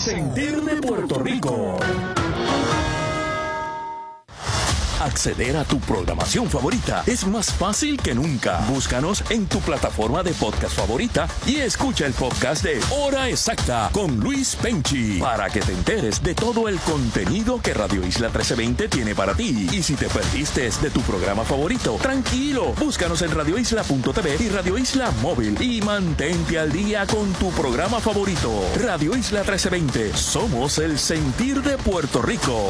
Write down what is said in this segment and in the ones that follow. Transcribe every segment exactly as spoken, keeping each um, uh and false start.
Sentir de Puerto Rico. Acceder a tu programación favorita es más fácil que nunca. Búscanos en tu plataforma de podcast favorita y escucha el podcast de Hora Exacta con Luis Penchi para que te enteres de todo el contenido que Radio Isla trece veinte tiene para ti. Y si te perdiste de tu programa favorito, tranquilo, búscanos en radio isla punto t v y Radio Isla Móvil y mantente al día con tu programa favorito. Radio Isla trece veinte, somos el sentir de Puerto Rico.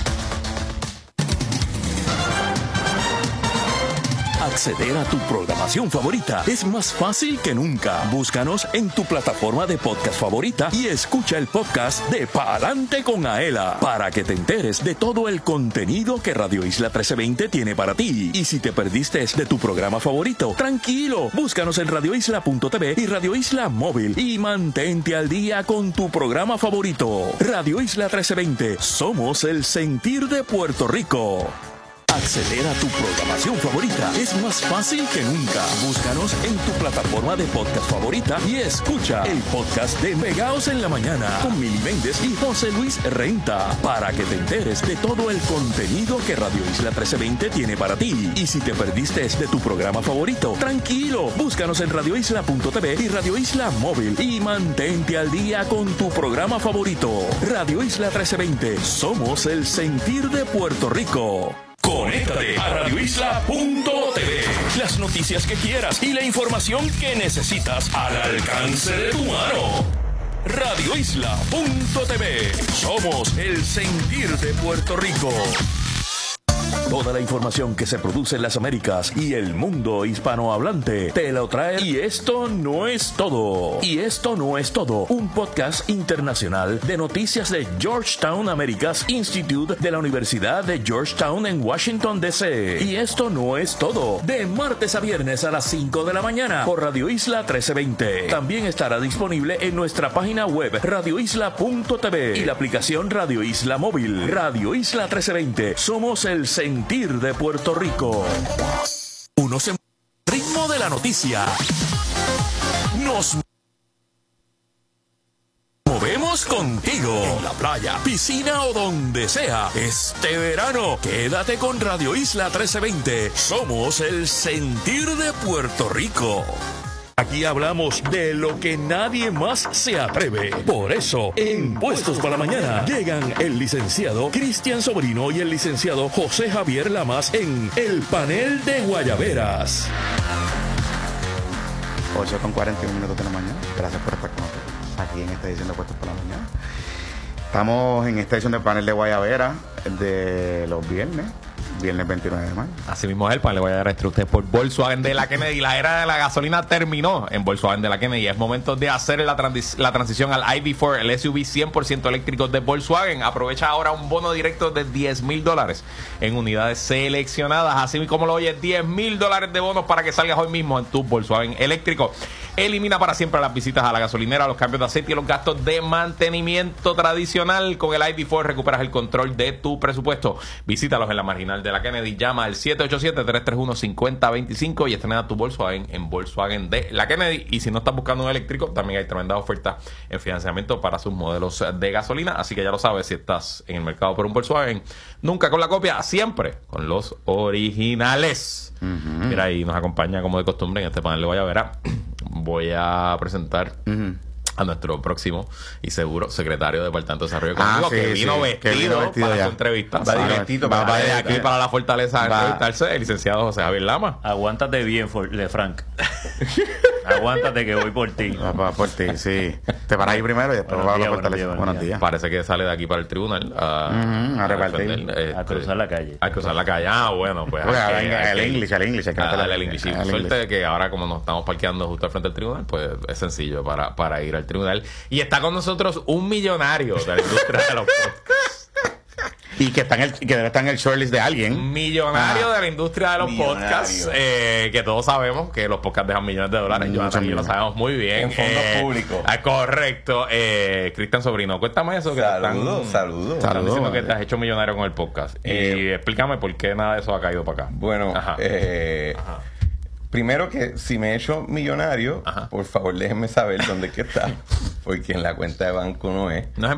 Acceder a tu programación favorita es más fácil que nunca. Búscanos en tu plataforma de podcast favorita y escucha el podcast de Pa'lante con Aela para que te enteres de todo el contenido que Radio Isla trece veinte tiene para ti. Y si te perdiste de tu programa favorito, tranquilo, búscanos en radio isla punto t v y Radio Isla Móvil y mantente al día con tu programa favorito. Radio Isla trece veinte, somos el sentir de Puerto Rico. Acceder a tu programación favorita es más fácil que nunca. Búscanos en tu plataforma de podcast favorita y escucha el podcast de Pegaos en la Mañana con Mili Méndez y José Luis Renta para que te enteres de todo el contenido que Radio Isla trece veinte tiene para ti. Y si te perdiste de tu programa favorito, tranquilo, búscanos en radio isla punto t v y Radio Isla Móvil y mantente al día con tu programa favorito. Radio Isla trece veinte, somos el sentir de Puerto Rico. Conéctate a radio isla punto t v. Las noticias que quieras y la información que necesitas al alcance de tu mano. radio isla punto t v. Somos el sentir de Puerto Rico. Toda la información que se produce en las Américas y el mundo hispanohablante te lo trae. Y esto no es todo. Y esto no es todo. Un podcast internacional de noticias de Georgetown Americas Institute de la Universidad de Georgetown en Washington, D C Y esto no es todo. De martes a viernes a las cinco de la mañana por Radio Isla trece veinte. También estará disponible en nuestra página web radio isla punto t v y la aplicación Radio Isla Móvil. Radio Isla trece veinte. Somos el sentir de Puerto Rico. Uno se ritmo de la noticia. Nos movemos contigo en la playa, piscina o donde sea. Este verano, quédate con Radio Isla trece veinte. Somos el sentir de Puerto Rico. Aquí hablamos de lo que nadie más se atreve. Por eso, en Puestos para la Mañana, llegan el licenciado Cristian Sobrino y el licenciado José Javier Lamas en el panel de Guayaberas. ocho con cuarenta y un minutos de la mañana. Gracias por estar con nosotros aquí en esta edición de Puestos para la Mañana. Estamos en esta edición del panel de Guayaberas de los viernes. Viernes veintinueve de mayo. Así mismo es el pan. Le voy a dar a usted por Volkswagen de la Kennedy. La era de la gasolina terminó en Volkswagen de la Kennedy. Es momento de hacer la, transi- la transición al I D cuatro, el S U V cien por ciento eléctrico de Volkswagen. Aprovecha ahora un bono directo de diez mil dólares en unidades seleccionadas. Así como lo oyes, diez mil dólares de bonos para que salgas hoy mismo en tu Volkswagen eléctrico. Elimina para siempre las visitas a la gasolinera, los cambios de aceite y los gastos de mantenimiento tradicional. Con el I D cuatro recuperas el control de tu presupuesto. Visítalos en la marginal de la Kennedy. Llama al siete ocho siete, tres tres uno, cinco cero dos cinco y estrena tu Volkswagen en Volkswagen de la Kennedy. Y si no estás buscando un eléctrico, también hay tremenda oferta en financiamiento para sus modelos de gasolina. Así que ya lo sabes, si estás en el mercado por un Volkswagen, nunca con la copia, siempre con los originales. Uh-huh. Mira, ahí nos acompaña como de costumbre en este panel de Guayabera. Voy a presentar uh-huh. a nuestro próximo y seguro secretario de Departamento de Desarrollo Económico, ah, sí, que, vino sí, vestido que vino vestido para ya. Su entrevista. Va directito para, para de aquí va. Para la Fortaleza a entrevistarse el licenciado José Javier Lama. Aguántate bien, de Frank. Aguántate que voy por ti. Va, va por ti, sí. Te paras ahí primero y después vas a la Fortaleza. Buenos, buenos días. Parece que sale de aquí para el tribunal a, uh-huh, a, a repartir. Este, a cruzar la calle. A cruzar la calle. Ah, bueno, pues. Pues a que, el English, el English. El English. Suerte de que ahora, como nos estamos parqueando justo al frente del tribunal, pues es sencillo para, para ir al tribunal. Y está con nosotros un millonario de la industria de los podcasts. Y que, está en el, que debe estar en el shortlist de alguien. Millonario ah, de la industria de los podcasts. Eh, que todos sabemos que los podcasts dejan millones de dólares. Yo y lo sabemos muy bien. En fondos eh, públicos. Ah, correcto. Eh, Cristian Sobrino, cuéntame eso. Saludos, saludos. Están diciendo que te has hecho millonario con el podcast. Eh, y explícame por qué nada de eso ha caído para acá. Bueno, Ajá. Eh, Ajá. primero que si me he hecho millonario, Ajá. por favor déjenme saber dónde es que está. Porque en la cuenta de banco no es. No es